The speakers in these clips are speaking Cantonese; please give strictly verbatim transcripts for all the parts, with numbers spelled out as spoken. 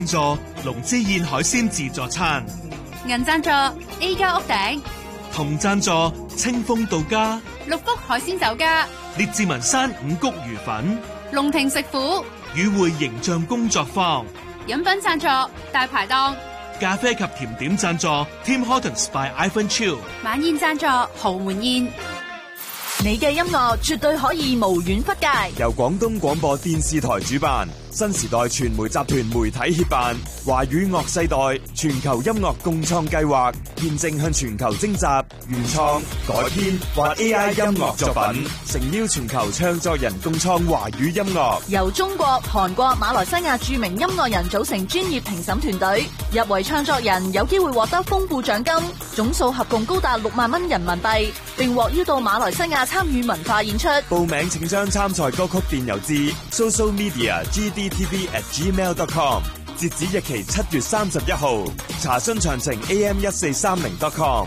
助龍之燕海鮮自助餐， 銀贊助 A 加屋頂， 銅贊助清風到家， 六福海鮮酒家， 列治文山五穀魚粉， 龍庭食府， 與會形象工作坊， 飲品贊助大排檔， 咖啡及甜點贊助 Tim Hortons by Ivan Chiu， 晚宴贊助豪門宴。 你嘅音樂絕對可以無遠弗屆， 由廣東廣播電視台主辦，新時代傳媒集團媒體協辦，華語樂世代全球音樂共創計劃，現正向全球徵集原創、改編或 A I 音樂作品，誠邀全球唱作人共創華語音樂。 由中國、韓國、馬來西亞著名音樂人組成專業評審團隊，入圍唱作人有機會獲得豐富獎金，總數合共高達六萬蚊人民幣，並獲邀到馬來西亞參與文化演出。 報名請將參賽歌曲電郵至 social media g d t v at gmail dot com， 截止日期七月三十一號。查詢詳情 a m 一四三零 dot com。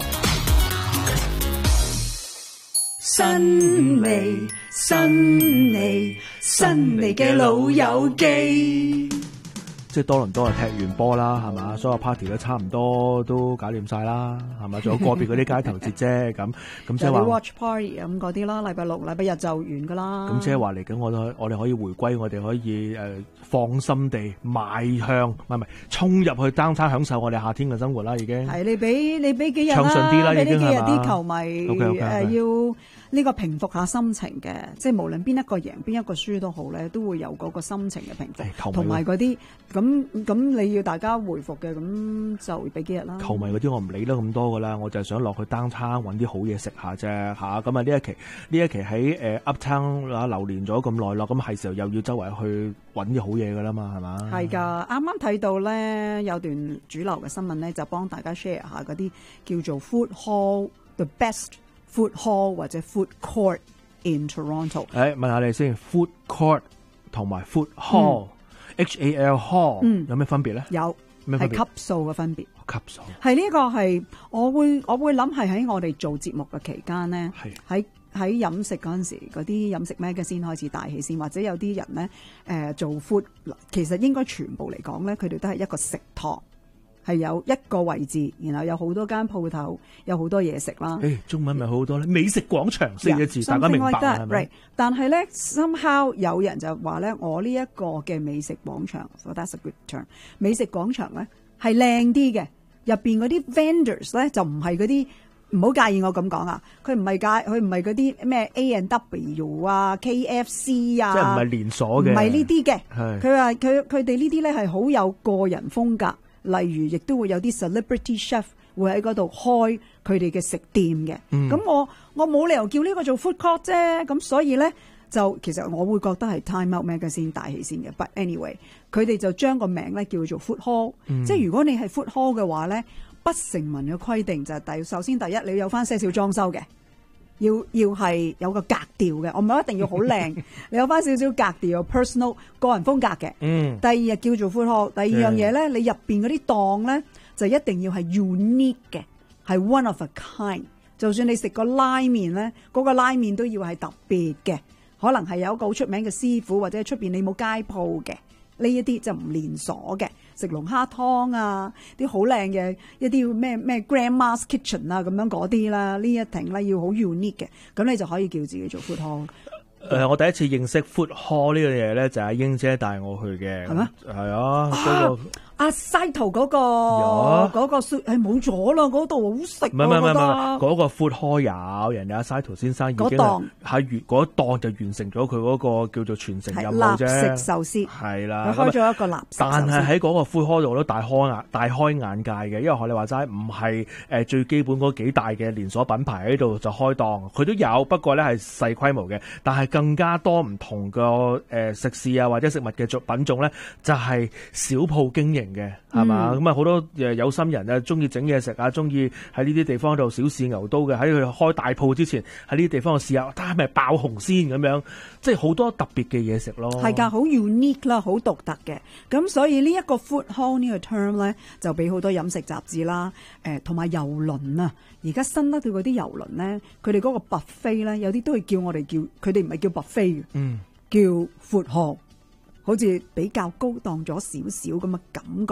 新味新味新味嘅老友記。 即係多倫多啊，踢完波啦，係嘛？所有 party 都差唔多都搞掂晒啦，係嘛？仲有個別嗰啲街頭節啫，咁咁即係話 watch party 咁嗰啲啦，禮拜六、禮拜日就完噶啦。 咁即係話嚟緊，我哋我哋可以回歸，我哋可以誒、呃、放心地邁向，唔係唔係衝入去 downtown享受我哋夏天嘅生活啦，已經係你俾你俾幾日啦， 暢順啲啦，已經俾呢幾日係嘛？ 啲球迷誒、okay, okay, okay. 呃、要呢個平復下心情嘅，即係無論邊一個贏邊一個輸都好咧，都會有嗰個心情嘅平復，同埋嗰啲咁咁你要大家回復嘅，咁就俾幾日啦。 球迷嗰啲我唔理得咁多噶啦，我就係想落去 downtown 揾啲好嘢食下啫嚇。咁啊呢一期呢一期喺誒 uptown 啊流連咗咁耐咯，咁係時候又要周圍去揾啲好嘢噶啦嘛，係嘛？ 係㗎，啱啱睇到咧有段主流嘅新聞咧，就幫大家 share 下嗰啲叫做 food hall the best food hall 或者 food court in Toronto。 誒問下你先 ，food court 同埋 food hall。H A L hall、嗯、有咩分別咧？ 有，係級數嘅分別。 級數係呢個係我會我會諗係喺我哋做節目嘅期間咧，喺喺飲食嗰陣時，嗰啲飲食 magazine 開始大起先，或者有啲人咧誒、呃、做 food， 其實應該全部嚟講咧，佢哋都係一個食堂。係有一個位置，然後有好多間鋪頭，有好多嘢食啦。 誒，中文咪好多咧，美食廣場四個字，yeah, 大家明白係咪？ right. 但係咧 somehow 有人就話咧，我呢一個嘅美食廣場 ，so that's a good term。美食廣場咧係靚啲嘅，入邊嗰啲 vendors 咧就唔係嗰啲，唔好介意我咁講啊，佢唔係介，佢唔係嗰啲咩 A and W 啊、K F C 啊， 即係唔係連鎖嘅， 唔係呢啲嘅。佢話佢佢哋呢啲咧係好有個人風格。例如，亦都會有啲 celebrity chef 會喺嗰度開佢哋嘅食店嘅。咁、嗯、我我冇理由叫呢個做 food court 啫。咁所以咧，就其實我會覺得係 Time Out Magazine 大起先嘅。But anyway，佢哋就將個名咧叫做 food hall、嗯。即係如果你係 food hall 嘅話咧，不成文嘅規定就係第首先第一，你要有翻些少裝修嘅。要要係有個格調嘅，我唔係一定要好靚，你有翻少少格調，有 personal 個人風格嘅。嗯。第二日叫做 food hall，第二樣嘢咧，你入邊嗰啲檔咧就一定要係 unique 嘅，係 one of a kind。就算你食個拉麵咧，嗰、嗰個拉麵都要係特別嘅，可能係有一個好出名嘅師傅，或者出邊你冇街鋪嘅，呢一啲就唔連鎖嘅。食龍蝦湯啊，啲好靚嘅一啲咩咩 Grandma's Kitchen 啊，咁樣嗰啲啦，呢一定咧要好 unique 嘅，咁你就可以叫自己做 food hall。 誒、呃，我第一次認識 food hall 呢樣嘢咧，就係阿英姐帶我去嘅。係咩？係啊，嗰、那個阿西圖嗰個嗰個誒冇咗啦，嗰度好食。唔係唔係唔係， 嗰個 food hall 有人哋阿西圖先生已經喺完嗰檔就完成咗佢嗰個叫做傳承任務啫。 立食壽司係啦， 佢開咗一個立食壽司。 但係喺嗰個 food hall 度都大開眼大開眼界嘅，因為學你話齋唔係誒最基本嗰幾大嘅連鎖品牌喺度就開檔，佢都有，不過咧係細規模嘅，但係更加多唔同嘅誒、呃、食肆啊或者食物嘅品種咧，就係、是、小鋪經營嘅，係嘛？咁啊好多誒有心人啊，中意整嘢食啊，中意喺呢啲地方度小試牛刀嘅，喺佢開大鋪之前喺呢啲地方度試下，睇下係咪爆紅先咁樣，即係好多特別嘅嘢食咯。 係㗎，好 unique 啦，好獨特嘅。咁所以呢一個 food hall 呢個 term 咧，就俾好多飲食雜誌啦，誒同埋郵輪啊，而家新得到嗰啲郵輪咧，佢哋嗰個 buffet 咧，有啲都係叫我哋叫，佢哋唔係叫 buffet 嘅，嗯，叫 food hall。 好似比較高檔咗少少咁嘅感覺。